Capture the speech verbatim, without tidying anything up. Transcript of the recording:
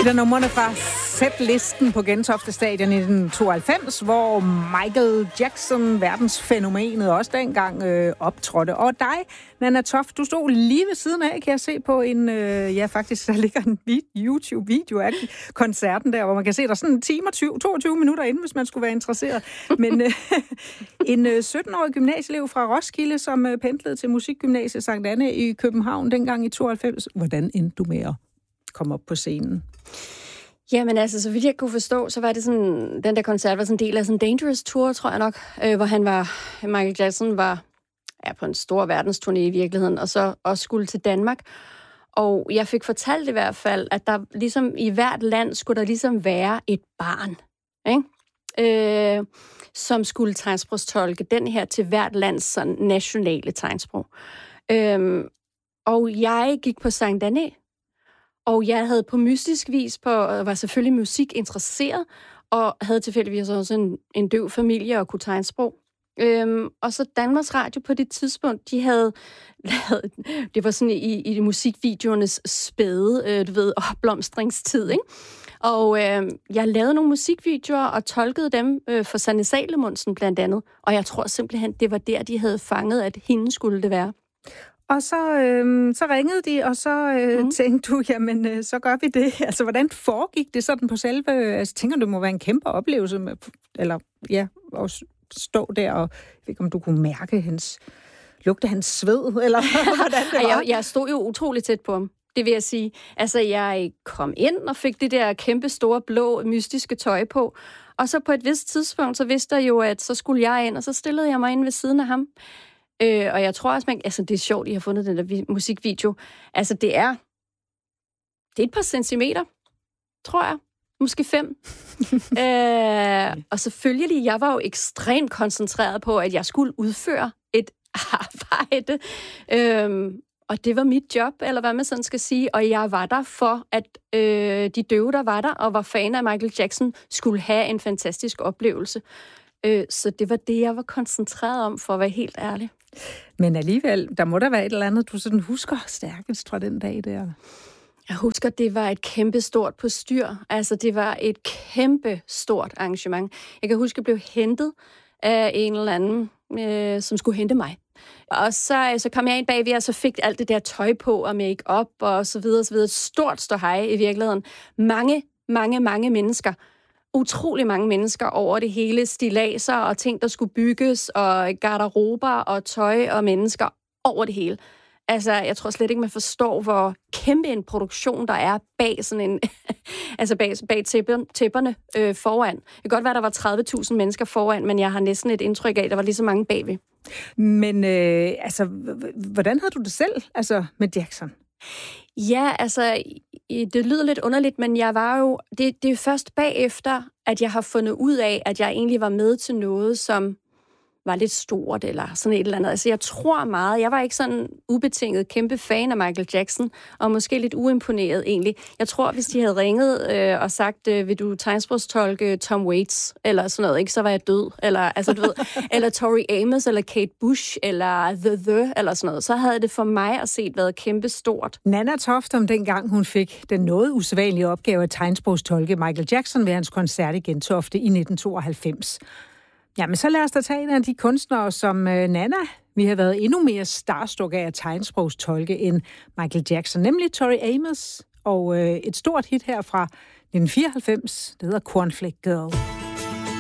Et af numrene fra sætlisten på Gentofte Stadion i nitten tooghalvfems, hvor Michael Jackson, verdensfænomenet, også dengang øh, optrådte. Og dig, Nanna Toft, du stod lige ved siden af, kan jeg se på en, øh, ja faktisk, der ligger en YouTube-video af koncerten der, hvor man kan se der sådan en time og toogtyve minutter inden, hvis man skulle være interesseret. Men øh, en øh, sytten-årig gymnasieelev fra Roskilde, som øh, pendlede til Musikgymnasiet Sankt Anne i København dengang i tooghalvfems. Hvordan endte du med at komme op på scenen? Jamen altså, så vidt jeg kunne forstå, så var det sådan, den der koncert var sådan en del af sådan en Dangerous Tour, tror jeg nok, øh, hvor han var, Michael Jackson var ja, på en stor verdensturné i virkeligheden, og så også skulle til Danmark. Og jeg fik fortalt i hvert fald, at der ligesom i hvert land skulle der ligesom være et barn, ikke? Øh, som skulle tegnsprogstolke den her til hvert lands sådan nationale tegnsprog. Øh, og jeg gik på Sankt Anne, og jeg havde på mystisk vis på, var selvfølgelig musik interesseret, og havde tilfældigvis også en, en døv familie og kunne tegnsprog. Øhm, og så Danmarks Radio på det tidspunkt, de havde lavet, det var sådan i, i musikvideoernes spæde, øh, du ved, opblomstringstid, ikke? Og øh, jeg lavede nogle musikvideoer og tolkede dem øh, for Sanne Salomonsen blandt andet, og jeg tror simpelthen, det var der, de havde fanget, at hende skulle det være. Og så, øh, så ringede de, og så øh, mm. tænkte du, jamen, øh, så gør vi det. Altså, hvordan foregik det sådan på selve... Altså, tænker du, det må være en kæmpe oplevelse, med, eller ja, at stå der, og jeg ved ikke, om du kunne mærke hans... lugte hans sved, eller hvordan det var? jeg, jeg stod jo utroligt tæt på ham, det vil jeg sige. Altså, jeg kom ind og fik det der kæmpe store, blå, mystiske tøj på, og så på et vist tidspunkt, så vidste jeg jo, at så skulle jeg ind, og så stillede jeg mig ind ved siden af ham. Øh, og jeg tror også, man, altså det er sjovt, I har fundet den der musikvideo. Altså det er, det er et par centimeter, tror jeg. Måske fem. øh, og selvfølgelig, jeg var jo ekstremt koncentreret på, at jeg skulle udføre et arbejde. Øh, og det var mit job, eller hvad man sådan skal sige. Og jeg var der for, at øh, de døve, der var der, og var fan af Michael Jackson, skulle have en fantastisk oplevelse. Øh, så det var det, jeg var koncentreret om, for at være helt ærlig. Men alligevel, der må der være et eller andet, du sådan husker stærkest fra den dag der. Jeg husker, det var et kæmpe stort postyr. Altså, det var et kæmpe stort arrangement. Jeg kan huske, at jeg blev hentet af en eller anden, øh, som skulle hente mig. Og så, så kom jeg ind bagved, og så fik alt det der tøj på, og make-up, og så videre, så videre. Stort ståhej i virkeligheden. Mange, mange, mange mennesker. Utrolig mange mennesker over det hele, stiladser og ting, der skulle bygges, og garderober og tøj og mennesker over det hele. Altså, jeg tror slet ikke, man forstår, hvor kæmpe en produktion der er bag sådan en, altså bag, bag tæpperne øh, foran. Det kan godt være, der var tredive tusind mennesker foran, men jeg har næsten et indtryk af, at der var lige så mange bagved. Men øh, altså, hvordan havde du det selv, altså med Jackson? Ja, altså, det lyder lidt underligt, men jeg var jo, det, det er først bagefter, at jeg har fundet ud af, at jeg egentlig var med til noget, som var lidt stort, eller sådan et eller andet. Altså, jeg tror meget, jeg var ikke sådan ubetinget kæmpe fan af Michael Jackson, og måske lidt uimponeret egentlig. Jeg tror, hvis de havde ringet øh, og sagt, øh, vil du tegnsprogstolke Tom Waits, eller sådan noget, ikke, så var jeg død, eller, altså, du ved, eller Tori Amos, eller Kate Bush, eller The The, eller sådan noget, så havde det for mig at set været kæmpe stort. Nanna Toft om dengang hun fik den noget usædvanlige opgave at tegnsprogstolke Michael Jackson ved hans koncert i Gentofte i nitten tooghalvfems. Jamen, så lad os da tage en af de kunstnere som øh, Nanna. Vi har været endnu mere starstruck af at tegnsprogstolke end Michael Jackson, nemlig Tori Amos. Og øh, et stort hit her fra nitten fireoghalvfems, det hedder Cornflake Girl.